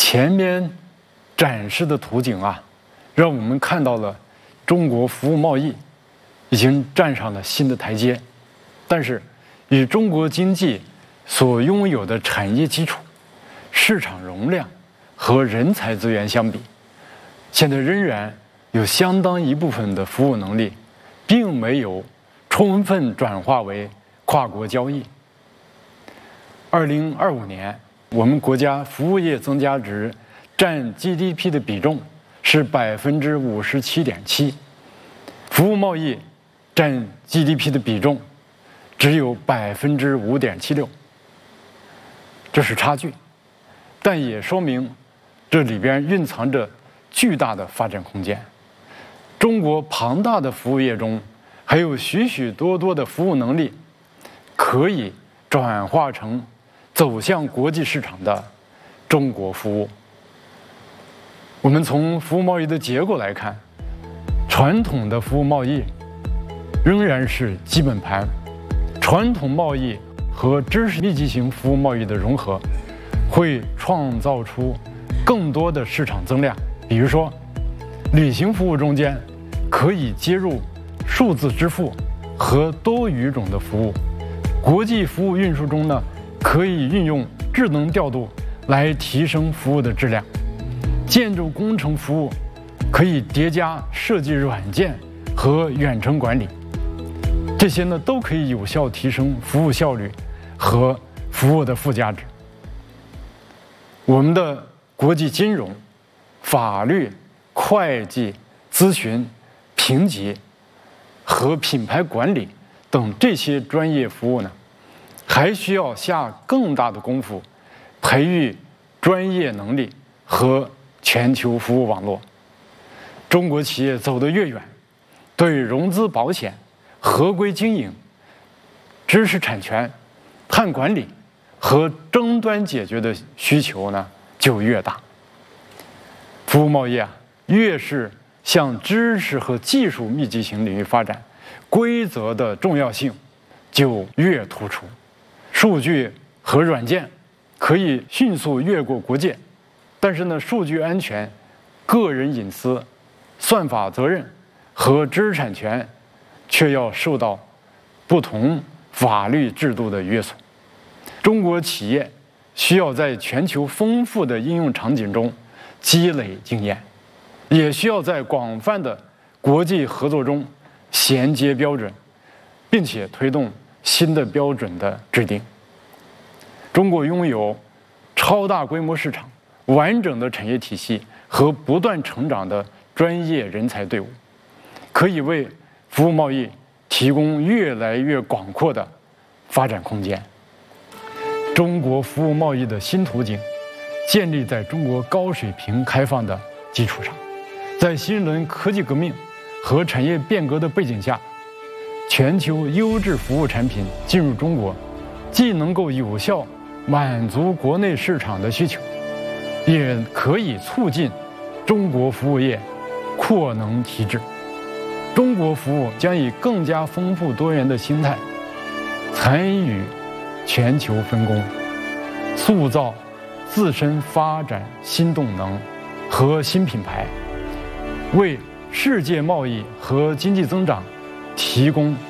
前面展示的图景啊，让我们看到了中国服务贸易已经站上了新的台阶。但是，与中国经济所拥有的产业基础、市场容量和人才资源相比，现在仍然有相当一部分的服务能力，并没有充分转化为跨国交易。2025年，我们国家服务业增加值占 GDP 的比重是57.7%，服务贸易占 GDP 的比重只有5.76%，这是差距，但也说明这里边蕴藏着巨大的发展空间。中国庞大的服务业中，还有许许多多的服务能力，可以转化成走向国际市场的中国服务。我们从服务贸易的结构来看，传统的服务贸易仍然是基本盘。传统贸易和知识密集型服务贸易的融合，会创造出更多的市场增量。比如说，旅行服务中间可以接入数字支付和多语种的服务；国际服务运输中呢，可以运用智能调度来提升服务的质量；建筑工程服务可以叠加设计软件和远程管理。这些呢，都可以有效提升服务效率和服务的附加值。我们的国际金融、法律、会计、咨询、评级和品牌管理等这些专业服务呢，还需要下更大的功夫，培育专业能力和全球服务网络。中国企业走得越远，对融资保险、合规经营、知识产权、碳管理和争端解决的需求呢就越大。服务贸易啊，越是向知识和技术密集型领域发展，规则的重要性就越突出。数据和软件可以迅速越过国界，但是呢，数据安全、个人隐私、算法责任和知识产权却要受到不同法律制度的约束。中国企业需要在全球丰富的应用场景中积累经验，也需要在广泛的国际合作中衔接标准，并且推动新的标准的制定。中国拥有超大规模市场、完整的产业体系和不断成长的专业人才队伍，可以为服务贸易提供越来越广阔的发展空间。中国服务贸易的新途径建立在中国高水平开放的基础上，在新一轮科技革命和产业变革的背景下，全球优质服务产品进入中国，既能够有效满足国内市场的需求，也可以促进中国服务业扩能提质。中国服务将以更加丰富多元的心态，参与全球分工，塑造自身发展新动能和新品牌，为世界贸易和经济增长提供